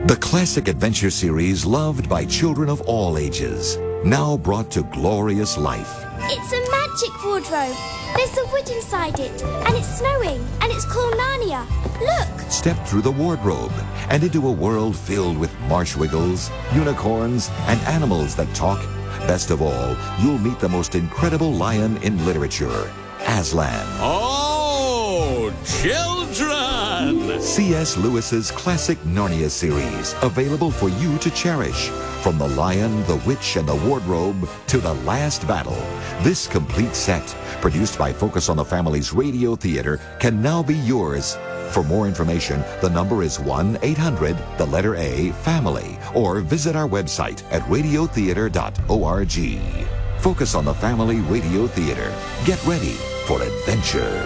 The classic adventure series loved by children of all ages, now brought to glorious life. It's a magic wardrobe. There's a wood inside it, and it's snowing, and it's called Narnia. Look! Step through the wardrobe and into a world filled with marsh wiggles, unicorns, and animals that talk. Best of all, you'll meet the most incredible lion in literature, Aslan. Oh, children! C.S. Lewis's classic Narnia series, available for you to cherish. From The Lion, the Witch, and the Wardrobe to The Last Battle, this complete set, produced by Focus on the Family's Radio Theater, can now be yours. For more information, the number is 1-800-A-FAMILY, or visit our website at radiotheater.org. Focus on the Family Radio Theater. Get ready for adventure.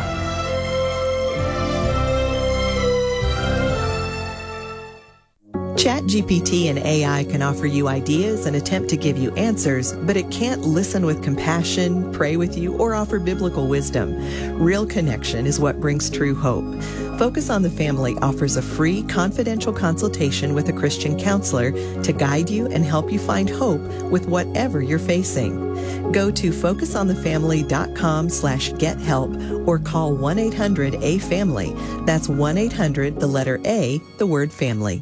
ChatGPT and AI can offer you ideas and attempt to give you answers, but it can't listen with compassion, pray with you, or offer biblical wisdom. Real connection is what brings true hope. Focus on the Family offers a free, confidential consultation with a Christian counselor to guide you and help you find hope with whatever you're facing. Go to focusonthefamily.com/gethelp or call 1-800-A-FAMILY. That's 1-800, the letter A, the word family.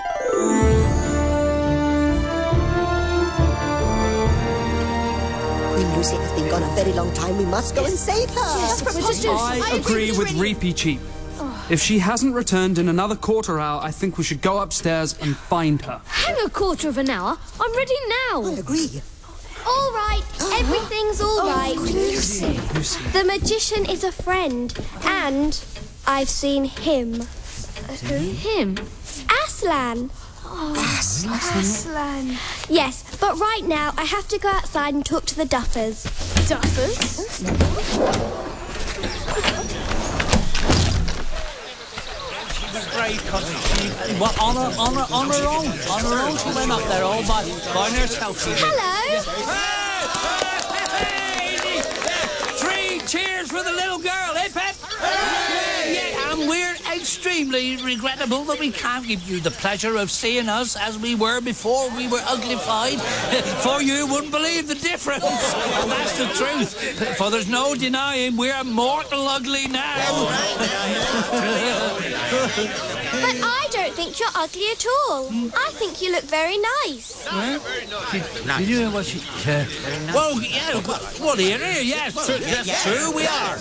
Queen Lucy has been gone a very long time. We must go and save her. Yes, I agree with Reapy Cheap. If she hasn't returned in another quarter hour, I think we should go upstairs and find her. Hang a quarter of an hour. I'm ready now. I agree. All right, everything's all right. Lucy. The magician is a friend, and I've seen him. Who? Him? Aslan. Aslan. Yes, but right now I have to go outside and talk to the Duffers. Duffers? Brave cousin. What, on her own? On her own, she went up there all by herself. Hello. Hey! 3 cheers for the little girl, eh, Pep? Yeah, and we're extremely regrettable that we can't give you the pleasure of seeing us as we were before we were uglified. For you wouldn't believe the difference. That's the truth. For there's no denying we're mortal ugly now. But I don't think you're ugly at all. I think you look very nice. Did you hear what she... Well, yeah, well, here, yes, true, we are.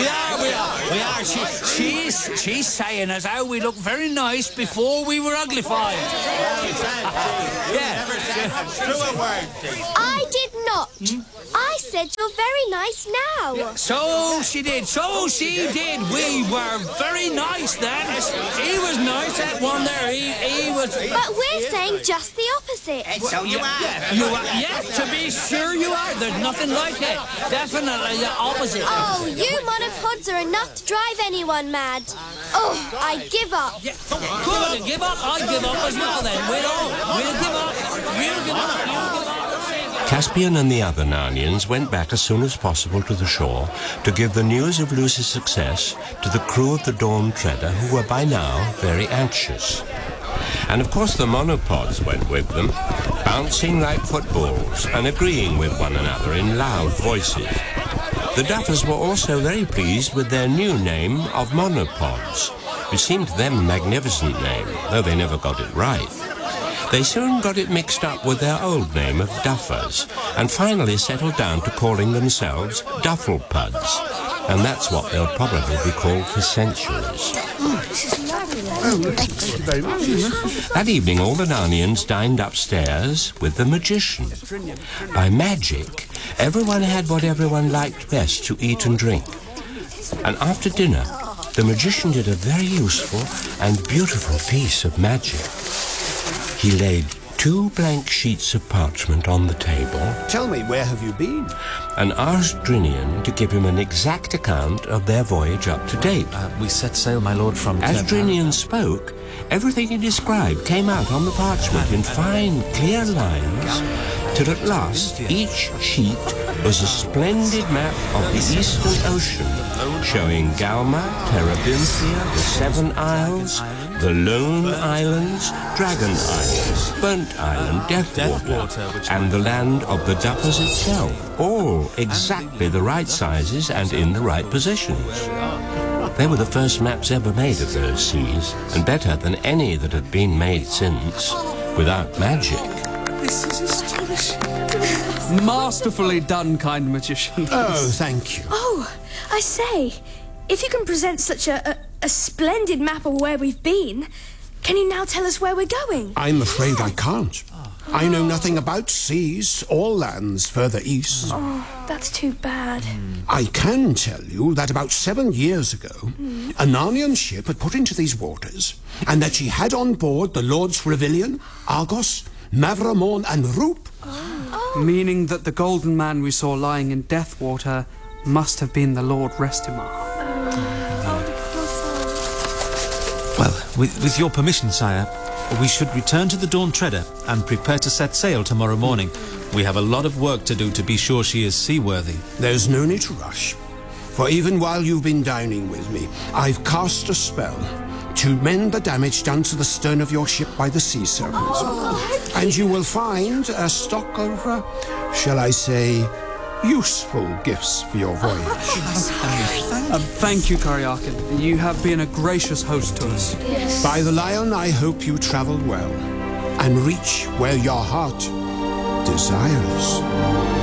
She's saying as how we look very nice before we were uglified. Yeah. I did not. I said you're very nice now. So she did. We were very nice then. He was nice, that one there. He was... But we're saying just the opposite. So you are. Yes, to be sure you are. There's nothing like it. Definitely the opposite. Oh, you monopods are enough to drive anyone mad. Oh, I give up. Yeah. Good, give up. I give up as well then. We'll give up. We'll give up. Caspian and the other Narnians went back as soon as possible to the shore to give the news of Lucy's success to the crew of the Dawn Treader, who were by now very anxious. And of course the monopods went with them, bouncing like footballs and agreeing with one another in loud voices. The Duffers were also very pleased with their new name of monopods, which seemed to them a magnificent name, though they never got it right. They soon got it mixed up with their old name of Duffers, and finally settled down to calling themselves Dufflepuds. And that's what they'll probably be called for centuries. This is fabulous. Thank you very much. That evening, all the Narnians dined upstairs with the magician. By magic, everyone had what everyone liked best to eat and drink. And after dinner, the magician did a very useful and beautiful piece of magic. He laid 2 blank sheets of parchment on the table. Tell me, where have you been? And asked Drinian to give him an exact account of their voyage up to date. We set sail, my lord, from... As Drinian spoke, everything he described came out on the parchment in fine, clear lines, till at last each sheet was a splendid map of the Eastern Ocean, showing Galma, Terabithia, the 7 Isles, the Lone Islands, Dragon Islands, Burnt Island, Deathwater, and the land of the Duffers itself, all exactly the right sizes and in the right positions. They were the first maps ever made of those seas, and better than any that have been made since, without magic. This is astonishing. Masterfully done, kind magician. Oh, thank you. Oh, I say, if you can present such a splendid map of where we've been, can you now tell us where we're going? I'm afraid I can't. I know nothing about seas or lands further east. Oh, that's too bad. I can tell you that about 7 years ago, a Narnian ship had put into these waters, and that she had on board the Lords Revilian, Argos, Mavramorn, and Roop. Meaning that the golden man we saw lying in Deathwater must have been the Lord Restimar. Well, with your permission, sire, we should return to the Dawn Treader and prepare to set sail tomorrow morning. We have a lot of work to do to be sure she is seaworthy. There's no need to rush, for even while you've been dining with me, I've cast a spell to mend the damage done to the stern of your ship by the sea serpent. And you will find a stock of, shall I say, useful gifts for your voyage. Thank you, Karyakin. You have been a gracious host to us. Yes. By the Lion, I hope you travel well and reach where your heart desires.